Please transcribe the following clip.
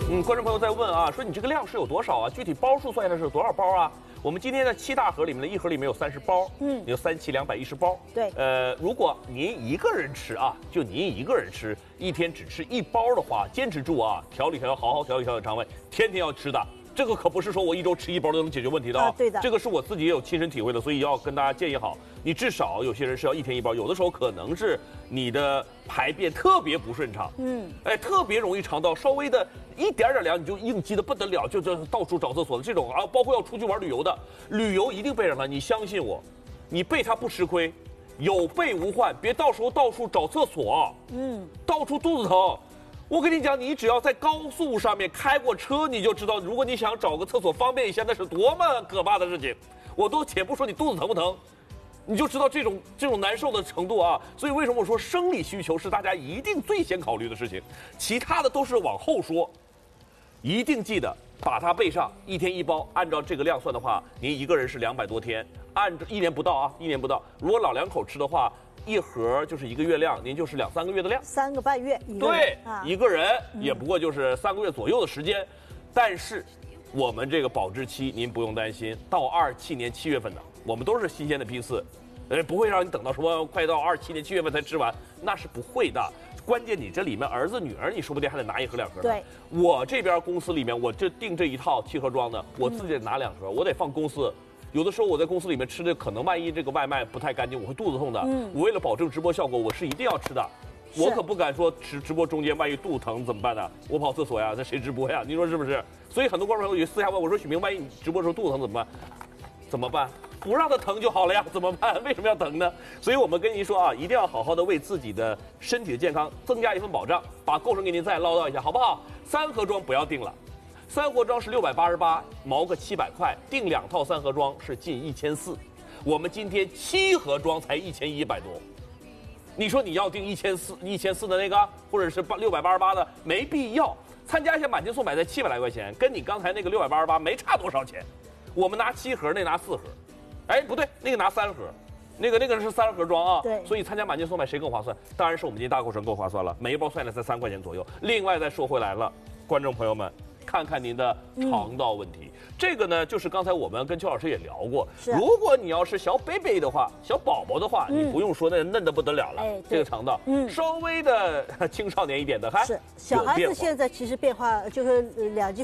观众朋友在问啊，说你这个量是有多少啊？具体包数算下来是有多少包啊？我们今天的7大盒里面的一盒里面有30包，你有3期210包。 对， 如果您一个人吃啊，就您一个人吃，一天只吃1包的话，坚持住啊，调理好好调理肠胃，天天要吃的。这个可不是说我1周吃1包都能解决问题的啊。 对的， 这个是我自己也有亲身体会的，所以要跟大家建议好，你至少有些人是要1天1包，有的时候可能是你的排便特别不顺畅，特别容易肠道稍微的一点点凉你就应激的不得了，就到处找厕所的这种啊，包括要出去玩旅游的，旅游一定备上它，你相信我，你备它不吃亏，有备无患，别到时候到处找厕所，到处肚子疼。我跟你讲，你只要在高速上面开过车，你就知道，如果你想找个厕所方便一下，那是多么可怕的事情。我都且不说你肚子疼不疼，你就知道这种难受的程度啊。所以为什么我说生理需求是大家一定最先考虑的事情，其他的都是往后说。一定记得把它备上，1天1包，按照这个量算的话，您一个人是200多天，按照1年不到啊，1年不到。如果老两口吃的话，一盒就是1个月量，您就是2、3个月的量 ，3个半月。 对，一个人也不过就是3个月左右的时间。但是我们这个保质期您不用担心，到27年7月份的，我们都是新鲜的批次，不会让你等到什么快到27年7月份才吃完，那是不会的。关键你这里面儿子女儿，你说不定还得拿1盒2盒。 对， 我这边公司里面，我这订这一套7盒装的，我自己得拿2盒，我得放公司。有的时候我在公司里面吃的，可能万一这个外卖不太干净，我会肚子痛的。我为了保证直播效果，我是一定要吃的。我可不敢说直播中间万一肚疼怎么办呢？我跑厕所呀，那谁直播呀？你说是不是？所以很多观众朋友私下问我说：“许明，万一你直播的时候肚子疼怎么办？”怎么办？不让它疼就好了呀，怎么办？为什么要疼呢？所以我们跟您说啊，一定要好好的为自己的身体的健康增加一份保障，把构成给您再唠叨一下，好不好？3盒装不要订了，3盒装是688，毛个700块，订2套3盒装是近1400，我们今天7盒装才1100多。你说你要订1400的那个，或者是688的，没必要。参加一下满斤送买才700来块钱，跟你刚才那个688没差多少钱。我们拿7盒，那拿4盒，不对，那个拿3盒，那个是3盒装啊。 对， 所以参加满斤送买谁更划算？当然是我们今天大购城更划算了，每一包算下来才3块钱左右。另外再说回来了，观众朋友们，看看您的肠道问题。这个呢，就是刚才我们跟邱老师也聊过，如果你要是小 baby 的话，小宝宝的话，你不用说那嫩得不得了了，这个肠道，稍微的青少年一点的， 是小孩子现在其实变化就是2级